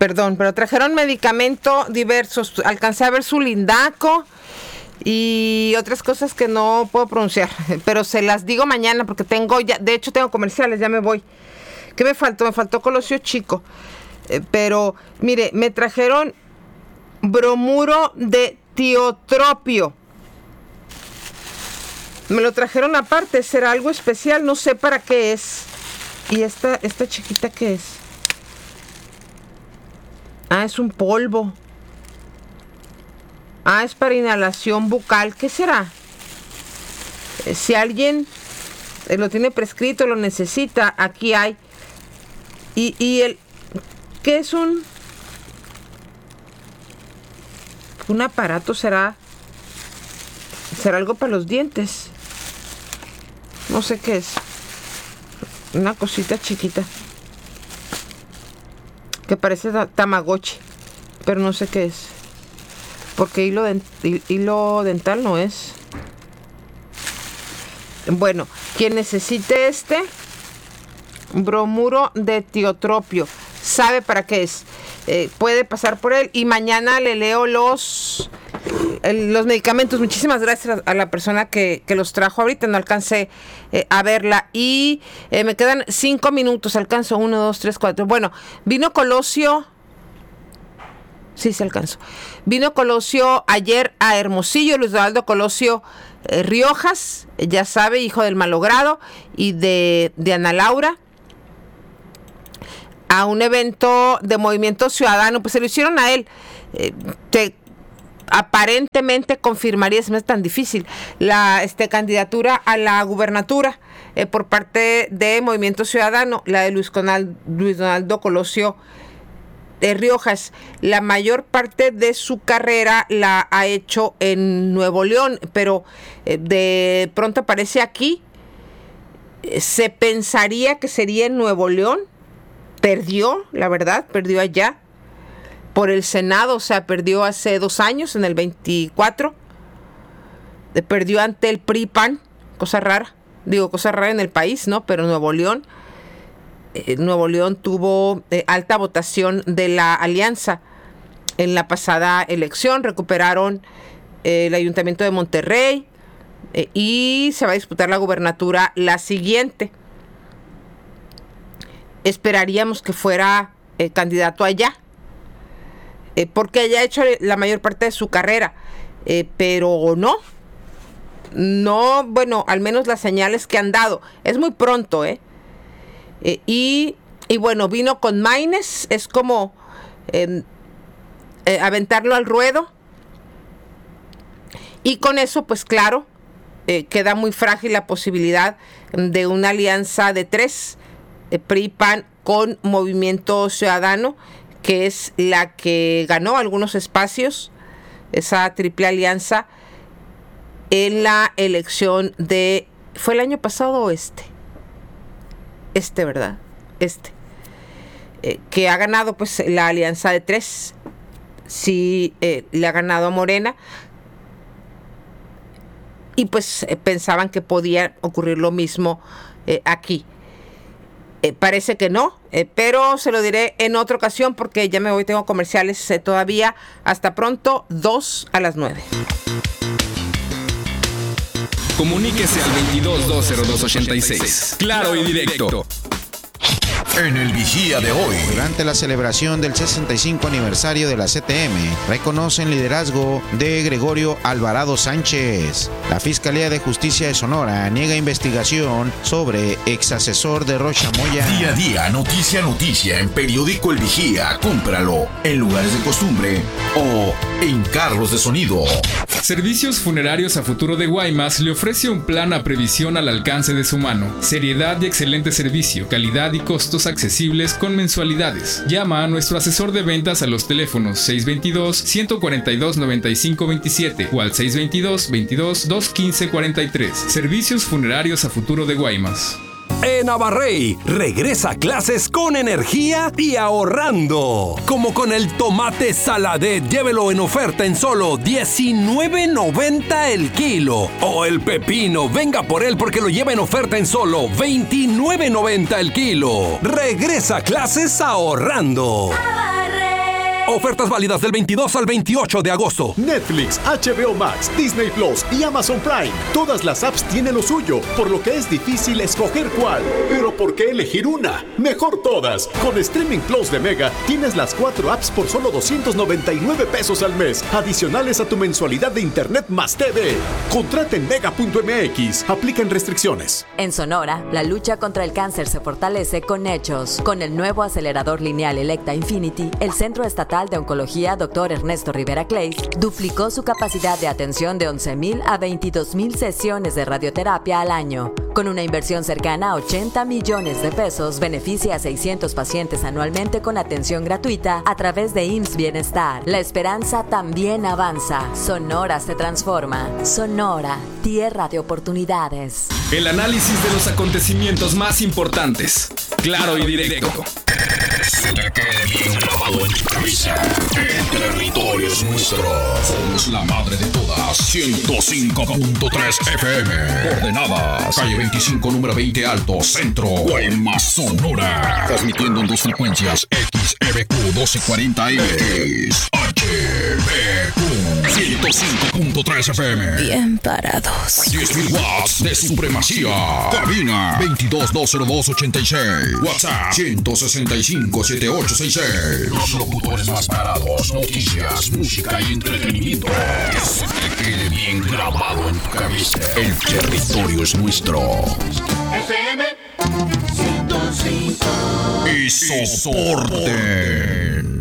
Perdón, pero trajeron medicamento diversos. Alcancé a ver su lindaco y otras cosas que no puedo pronunciar, pero se las digo mañana porque tengo ya, de hecho tengo comerciales, ya me voy. ¿Qué me faltó? Me faltó Colosio Chico. Pero, mire, me trajeron bromuro de tiotropio. Me lo trajeron aparte, será algo especial, no sé para qué es. ¿Y esta chiquita qué es? Ah, es un polvo. Ah, es para inhalación bucal. ¿Qué será? Si alguien lo tiene prescrito, lo necesita, aquí hay. Y el... ¿Qué es un aparato? ¿Será algo para los dientes? No sé qué es. Una cosita chiquita que parece Tamagotchi, pero no sé qué es. Porque hilo dental no es. Bueno, quien necesite bromuro de tiotropio, sabe para qué es. Puede pasar por él y mañana le leo los medicamentos. Muchísimas gracias a la persona que los trajo. Ahorita no alcancé a verla y me quedan 5 minutos. Alcanzo 1, 2, 3, 4. Bueno, vino Colosio. Sí, se alcanzó. Vino Colosio ayer a Hermosillo, Luis Donaldo Colosio Riojas, ya sabe, hijo del malogrado, y de Ana Laura, a un evento de Movimiento Ciudadano. Pues se lo hicieron a él. Aparentemente confirmaría, se me es tan difícil, la candidatura a la gubernatura por parte de Movimiento Ciudadano, la de Luis Donaldo Colosio Riojas. La mayor parte de su carrera la ha hecho en Nuevo León, pero de pronto aparece aquí. Se pensaría que sería en Nuevo León. Perdió, la verdad, perdió allá por el Senado, o sea, perdió hace 2 años, en el 24. Perdió ante el PRI-PAN, cosa rara en el país, ¿no? Pero Nuevo León tuvo alta votación de la alianza en la pasada elección. Recuperaron el Ayuntamiento de Monterrey y se va a disputar la gubernatura la siguiente. Esperaríamos que fuera candidato allá, porque haya hecho la mayor parte de su carrera, pero no, bueno, al menos las señales que han dado. Es muy pronto, y bueno, vino con Maines, es como aventarlo al ruedo, y con eso, pues claro, queda muy frágil la posibilidad de una alianza de 3, PRI-PAN con Movimiento Ciudadano, que es la que ganó algunos espacios, esa triple alianza, en la elección de... ¿Fue el año pasado o ¿verdad? Que ha ganado pues la alianza de 3. Sí, le ha ganado a Morena. Y pues pensaban que podía ocurrir lo mismo aquí. Parece que no, pero se lo diré en otra ocasión porque ya me voy, tengo comerciales todavía. Hasta pronto, 8:02. Comuníquese al 22-202-86. Claro y directo. En el Vigía de hoy. Durante la celebración del 65 aniversario de la CTM, reconocen liderazgo de Gregorio Alvarado Sánchez. La Fiscalía de Justicia de Sonora niega investigación sobre exasesor de Rocha Moya. Día a día, noticia a noticia, en Periódico El Vigía. Cómpralo en lugares de costumbre o en carros de sonido. Servicios Funerarios a Futuro de Guaymas le ofrece un plan a previsión al alcance de su mano. Seriedad y excelente servicio, calidad y costos accesibles con mensualidades. Llama a nuestro asesor de ventas a los teléfonos 622-142-9527 o al 622-22-215-43. Servicios Funerarios a Futuro de Guaymas. En Abarrey, regresa a clases con energía y ahorrando. Como con el tomate saladet, llévelo en oferta en solo $19.90 el kilo. O el pepino, venga por él porque lo lleva en oferta en solo $29.90 el kilo. Regresa a clases ahorrando. Abarrey. Ofertas válidas del 22 al 28 de agosto. Netflix, HBO Max, Disney Plus y Amazon Prime. Todas las apps tienen lo suyo, por lo que es difícil escoger cuál. Pero ¿por qué elegir una? Mejor todas. Con Streaming Plus de Mega tienes las 4 apps por solo 299 pesos al mes, adicionales a tu mensualidad de internet más TV. Contrata en Mega.mx. Aplican restricciones. En Sonora, la lucha contra el cáncer se fortalece con hechos. Con el nuevo acelerador lineal Electa Infinity, el Centro Estatal de Oncología Dr. Ernesto Rivera Clays duplicó su capacidad de atención de 11,000 a 22,000 sesiones de radioterapia al año. Con una inversión cercana a 80 millones de pesos, beneficia a 600 pacientes anualmente con atención gratuita a través de IMSS Bienestar. La esperanza también avanza. Sonora se transforma. Sonora, tierra de oportunidades. El análisis de los acontecimientos más importantes. Claro y directo. Se te quede bien grabado en tu cabeza. El territorio es nuestro. Somos la madre de todas. 105.3 FM. Coordenadas. Calle 25, número 20 Alto, Centro. Guaymas, Sonora. Transmitiendo en 2 frecuencias. XEBQ 1240X. HBQ 105.3 FM. Bien parados. 10,000 watts de supremacía. Cabina 22-202-86. WhatsApp 165-7866. Los locutores más parados. Noticias, música y entretenimiento. Que se te quede bien grabado en tu cabeza. El territorio es nuestro. FM 105. Y soporten.